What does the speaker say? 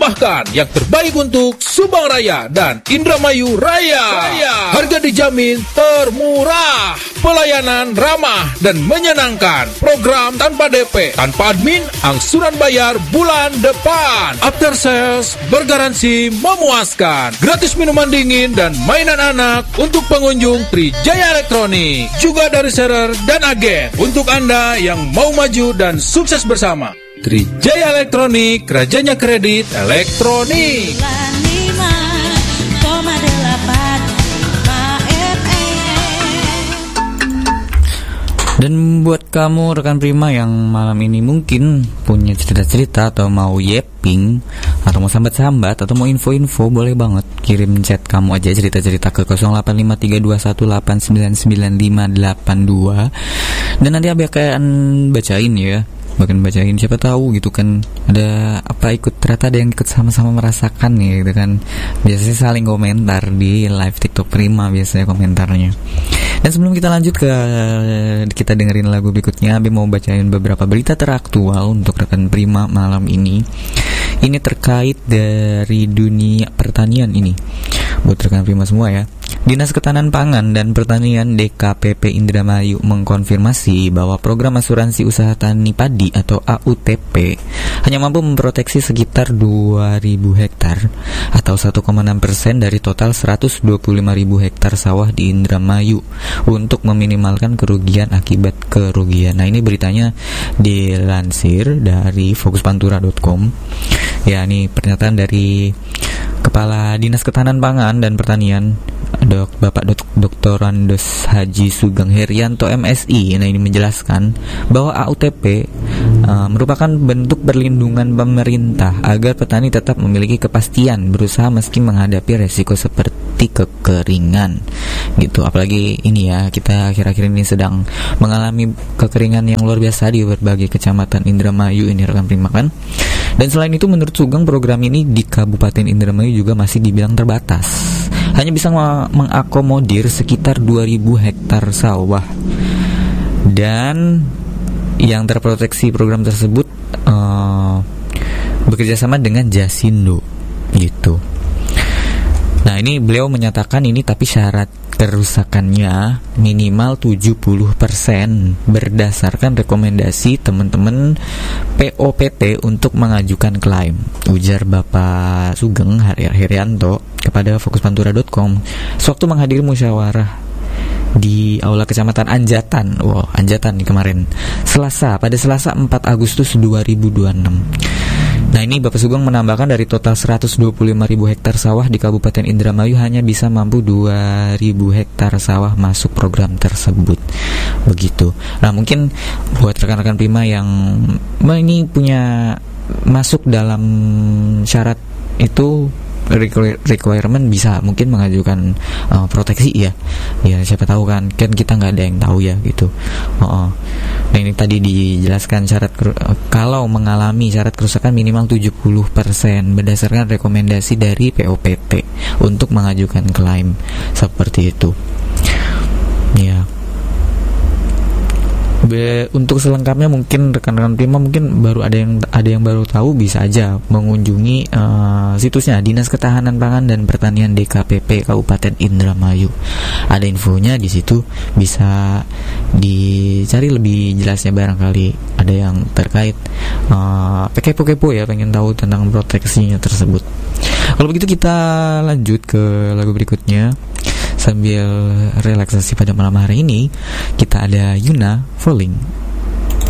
persembahkan yang terbaik untuk Subang Raya dan Indramayu Raya. Harga dijamin termurah, pelayanan ramah dan menyenangkan, program tanpa DP, tanpa admin, angsuran bayar bulan depan. After sales bergaransi memuaskan, gratis minuman dingin dan mainan anak untuk pengunjung Trijaya Elektronik, juga dari seller dan agen untuk Anda yang mau maju dan sukses bersama. Trijaya Elektronik, rajanya kredit elektronik. Dan buat kamu rekan Prima yang malam ini mungkin punya cerita-cerita atau mau yeping atau mau sambat-sambat atau mau info-info, boleh banget kirim chat kamu aja cerita-cerita ke 085321899582 dan nanti Abi akan bacain ya. Bahkan bacain, siapa tahu gitu kan ada apa ternyata ada yang ikut sama-sama merasakan nih gitu kan. Biasanya saling komentar di live TikTok Prima biasanya komentarnya. Dan sebelum kita lanjut ke kita dengerin lagu berikutnya, Abi mau bacain beberapa berita teraktual untuk rekan Prima malam ini. Ini terkait dari dunia pertanian ini buat rekan Prima semua ya. Dinas Ketahanan Pangan dan Pertanian DKPP Indramayu mengkonfirmasi bahwa program asuransi usaha tani padi atau AUTP hanya mampu memproteksi sekitar 2.000 hektar atau 1,6% dari total 125.000 hektar sawah di Indramayu untuk meminimalkan kerugian akibat kerugian. Nah, ini beritanya dilansir dari fokuspantura.com. Ya, ini pernyataan dari Kepala Dinas Ketahanan Pangan dan Pertanian Bapak Dr. Andos Haji Sugeng Herianto MSI. Nah, ini menjelaskan bahwa AUTP merupakan bentuk perlindungan pemerintah agar petani tetap memiliki kepastian berusaha meski menghadapi resiko seperti kekeringan gitu. Apalagi ini ya, kita akhir-akhir ini sedang mengalami kekeringan yang luar biasa di berbagai kecamatan Indramayu ini rekan Prima kan. Dan selain itu menurut Sugeng, program ini di Kabupaten Indramayu juga masih dibilang terbatas. Hanya bisa mengakomodir sekitar 2.000 hektar sawah. Dan yang terproteksi program tersebut bekerjasama dengan Jasindo gitu. Nah, ini beliau menyatakan ini tapi syarat kerusakannya minimal 70% berdasarkan rekomendasi teman-teman POPT untuk mengajukan klaim, ujar Bapak Sugeng Herianto kepada fokuspantura.com sewaktu menghadiri musyawarah di Aula Kecamatan Anjatan. Wow, Anjatan nih kemarin. Pada Selasa 4 Agustus 2026. Nah, ini Bapak Sugeng menambahkan dari total 125.000 hektar sawah di Kabupaten Indramayu hanya bisa mampu 2.000 hektar sawah masuk program tersebut. Begitu. Nah, mungkin buat rekan-rekan Prima yang ini punya masuk dalam syarat itu requirement, bisa mungkin mengajukan proteksi ya siapa tahu kan kita nggak ada yang tahu ya gitu. Nah, ini tadi dijelaskan syarat kalau mengalami syarat kerusakan minimal 70% berdasarkan rekomendasi dari POPT untuk mengajukan klaim seperti itu ya. Untuk selengkapnya mungkin rekan-rekan Prima mungkin baru ada yang baru tahu, bisa aja mengunjungi situsnya Dinas Ketahanan Pangan dan Pertanian DKPP Kabupaten Indramayu. Ada infonya di situ, bisa dicari lebih jelasnya barangkali ada yang terkait kepo-kepo ya, pengen tahu tentang proteksinya tersebut. Kalau begitu kita lanjut ke lagu berikutnya. Sambil relaksasi pada malam hari ini, kita ada Yuna Falling.